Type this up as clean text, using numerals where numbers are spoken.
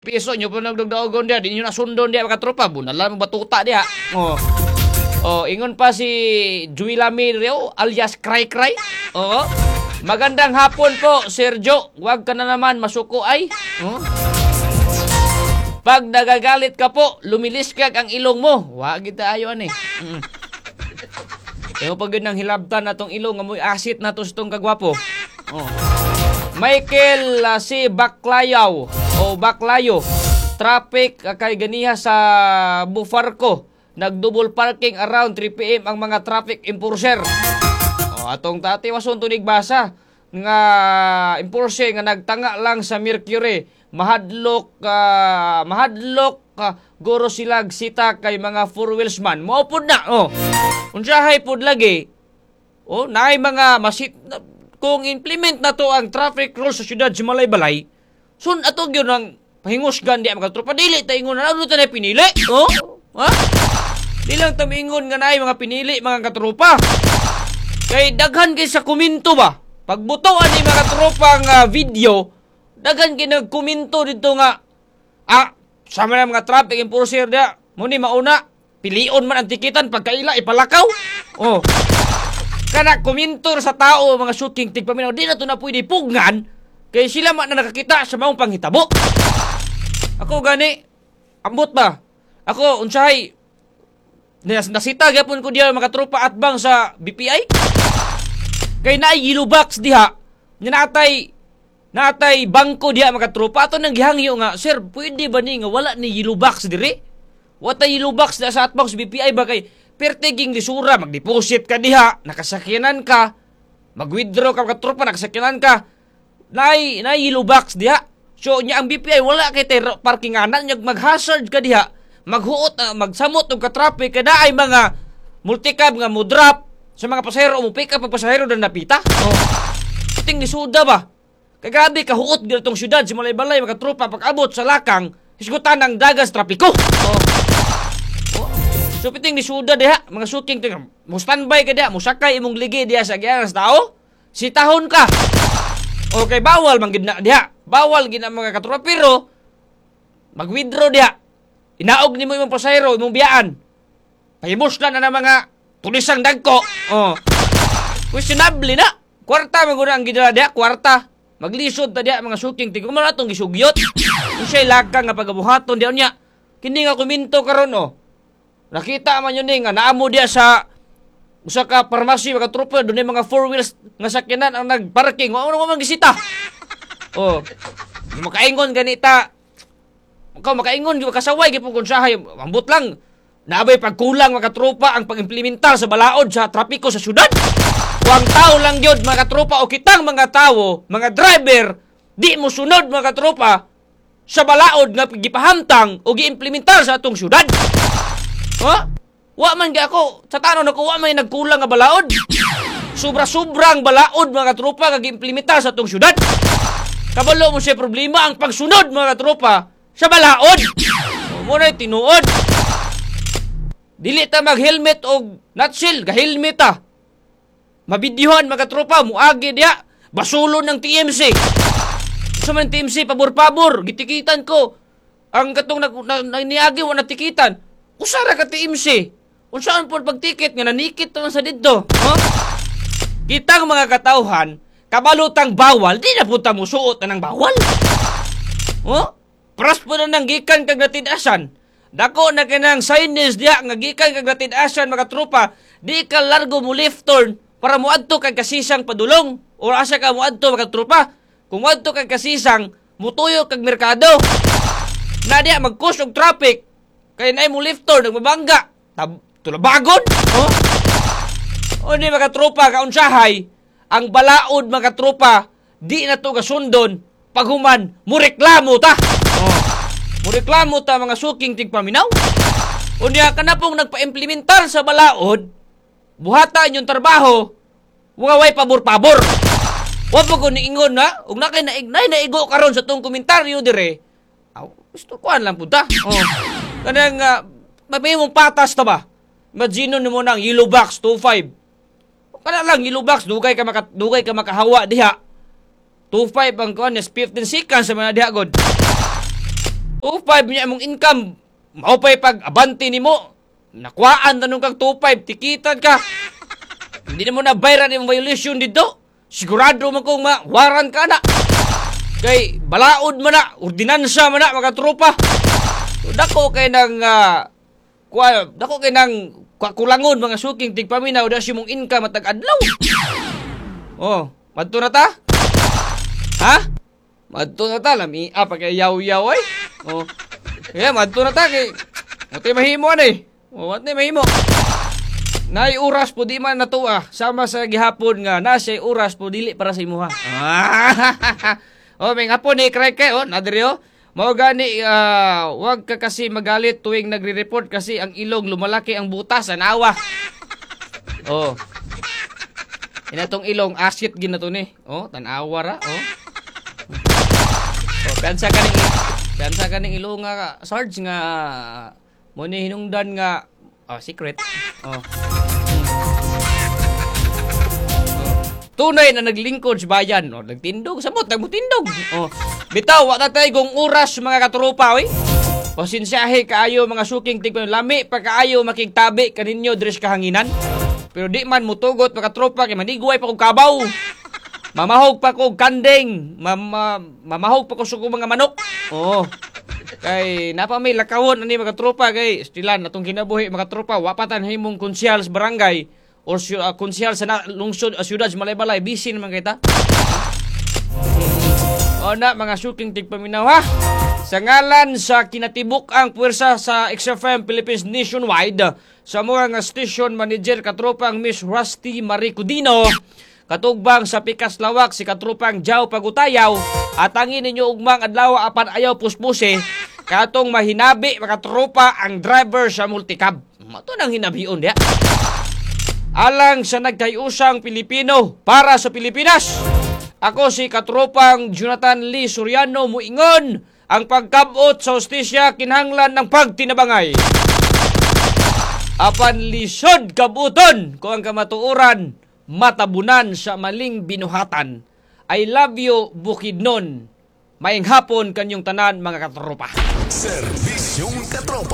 piso nyo pa nagdagdagon dia, di nyo nasundon dia mga tropa, bunala mo batuta dia. Ingon pa si Juila Mirio alias Cry Cry. Magandang hapon po, Sergio. Huwag ka na naman masuko ay. Pag nagagalit ka po, lumiliskag ang ilong mo. Huwag kita ayon eh. Ewan pag yun ang hilabtan na tong ilong, amoy asit na to sa tong kagwapo. Michael si Baklayaw o Baklayo. Traffic kay ganiha sa Bufarco. Nag-double parking around 3 PM ang mga traffic enforcer. Atong tati wason tunig basa nga enforcer nga nagtanga lang sa Mercury. Mahadlok guro silag sita kay mga four wheels man. Mao pud na. Unsahay pud lagi. Naay mga masit kung implement na to ang traffic rules sa syudad sa Malaybalay. Sun ato gyud ang pahingusgan di mga tropa dili ta ingon na ta na pinili. Di lang ta ingon nga naay mga pinili mga katropa. Kay daghan kay sa komento ba. Pagbuto ani mga tropa nga video, daghan kay nagkomento dito nga sama na mga traffic enforcer dia. Muni mauna pilion man ang tikitan pagkaila ipalakaw. Kana komentor sa tao mga shooting tigpaminaw di na to na pwede pugnan kay sila man na nakakita sa maong panghitabo. Ako gani ambot ba? Ako unsahay nasita gyapon ko diha mga tropa at bang sa BPI. Kay naay yellow box diha. Nya natay bangko diha mga tropa ato nang gihangyo nga, sir, pwede ba ni nga wala ni yellow box diri? Wata yellow box na sa atbang sa BPI ba kay pertiging lisura, mag-deposit ka diha, nakasakyanan ka, mag-withdraw ka mga tropa, nakasakyanan ka, naay yellow box diha. So, niya ang BPI, wala kay parkinganan, niya mag-hazard ka diha, maghuot, magsamot og ka-traffic, kada ay mga multicab nga mo drop sa mga pasahero, mo pick up ang pasahero na napita. Ting lisuda ba? Kay grabe, kahuot gila tong syudad, si Malaybalay, mga tropa, pag-abot sa lakang, hisgutan ng dagas trapiko. So piting ni suda diha, mga shooting ting mo standby ka diha, mo sakay imong ligi diha sa giyan sa tao. Sitahon ka. Okay, bawal man gid na diha. Bawal gid na mga katropa pero mag-withdraw diha. Inaog nimo imong pasahero, imong biyaan. Pahimos na mga tulisang dagko. Questionable na. Kwarta man gud ang gidala diha, kwarta. Maglisod ta diha mga shooting ting kumo na tong gisugyot. Unsay lakang nga pagabuhaton diha unya. Kini nga kuminto karon nakita man yun nga naamo dia sa usa ka parmasi mga tropa dunay mga four wheels nga sakyanan ang nagparking. Ano man gisita? Makaingon ganita. Makaingon gyud kasaway gyud kun sahay. Ambot lang. Naabay pagkulang mga tropa ang pag-implementar sa balaod sa trapiko sa syudad. Kuang tao lang gyud mga tropa o kitang mga tao, mga driver di mo sunod mga tropa sa balaod nga gipahamtang o giimplementar sa atong syudad. Wa man ako sa tanong ako wa may nagkulang nga balaod. Sobra-sobrang balaod mga tropa nga giimplementar sa atong syudad. Kabalo mo siya problema ang pagsunod mga tropa sa balaod. Mo na tinuod. Dili ta mag-helmet og nutshell, ga-helmet ta. Mabidyohan mga tropa, muagi diha. Basulo ng TMC. Sa man TMC pabor-pabor, gitikitan ko. Ang katong niagi wa natikitan. Usara ka TMC. Unsaan po pagtikit nga nanikit naman sa dito. Kitang mga katauhan, kabalutang bawal, di na punta mo suot na ng bawal. Pras po na nang gikan kag natidasan. Dako na kanang signage diya nga gikan kag natidasan mga tropa, di ka largo mo left turn para muadto kag kasisang padulong. O asa ka muadto mga tropa. Kung muadto kag kasisang, mutuyo kag merkado. Na diya mag-cause og traffic. Kaya na mo left turn, nagbabangga. Tulabagon? Di mga tropa, kaunsahay, ang balaod mga tropa, di na to kasundon, paghuman, mureklamo ta. Mureklamo ta mga suking tigpaminaw. Niya ka na pong nagpa-implementar sa balaod, buhatan yung trabaho, mga way pabor-pabor. Wapo ko niingon na, ug na kay naigo karon sa tong komentaryo dire. Gusto kuan lang punta. Kanang may mong patas ta ba? Imagine mo nang yellow box 25. Kana lang yellow box dugay ka makahawa diha. 25 ang kuan is 15 seconds sa mga diha god. 2.5 niya mong income. Maupay pag abanti nimo. Nakuhaan tanong kag 2.5, tikitan ka. Hindi na mo na bayran yung violation dito. Sigurado man kung mawaran ka na. Kay balaod man na, ordinansa man na mga tropa. Dako kay nang kulangon mga suking tigpaminaw da si mong income matag adlaw. Oh, madto na ta? Ha? Madto na ta lami pa kay yaw-yaw ay. Oh. Kaya madto na ta kay Mati mahimo ani. Oh, mati mahimo. Nay oras po di man natuwa sama sa gihapon nga nasay oras po dili para sa imuha. Oh, may hapon ni cry kay nadiri mao gani wag ka kasi magalit tuwing nagre-report kasi ang ilong lumalaki ang butas anawa. Oh. Inatong ilong asit gina to ni. Oh, tanawa ra, oh. Oh, piansa kaning ilong nga Sarge nga mo ni hinungdan nga secret. Oh. Tunay na naglingkod sa bayan. O, nagtindog. Samot, nagmutindog. O, bitaw, wala tayo kung oras mga katropa, oy. O, sinsyahe kaayo mga suking tigpan. Lami pa kaayo makigtabi kaninyo dres kahanginan. Pero di man mutugot mga katropa kay maniguay pa kong kabaw. Mamahog pa kong kandeng. Mamahog pa ko sa mga manok. O, kay napamay lakawon ani mga katropa kay stilan atong kinabuhi mga katropa. Wapatan himong konsyal sa barangay. O konsyal sa lungsod syudad malay-balay busy naman kita. O na mga suking tigpaminaw ha. Sa ngalan sa kinatibuk ang puwersa sa XFM Philippines Nationwide sa mga nga station manager katropang Miss Rusty Maricudino katugbang sa Pikas Lawak si katropang Jao Pagutayaw at angin ninyo ugmang adlaw apan ayaw puspuse katong mahinabi mga tropa ang driver sa multicab. Mato nang hinabion dia. Alang sa nagkayusang Pilipino para sa Pilipinas. Ako si katropang Jonathan Lee Soriano muingon ang pagkabot sa hustisya kinahanglan ng pagtinabangay. Apan lisod kabuton ko ang kamatuoran matabunan sa maling binuhatan. I love you Bukidnon. Maayong hapon kanyong tanan mga katropa. Serbisyong katropa.